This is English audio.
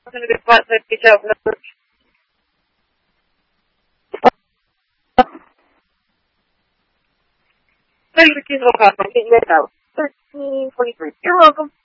Having a good flight, so be careful. Thank you, Keys I'll get you guys out. 13:23. You're welcome.